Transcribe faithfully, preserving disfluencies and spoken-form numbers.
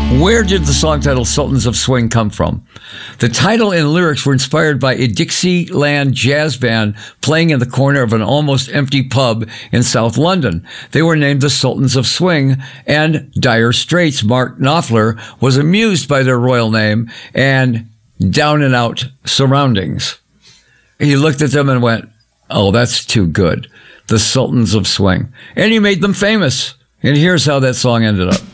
Where did the song title Sultans of Swing come from? The title and lyrics were inspired by a Dixieland jazz band playing in the corner of an almost empty pub in South London. They were named the Sultans of Swing, and Dire Straits' Mark Knopfler was amused by their royal name and down and out surroundings. He looked at them and went, oh, that's too good. The Sultans of Swing. And he made them famous. And here's how that song ended up.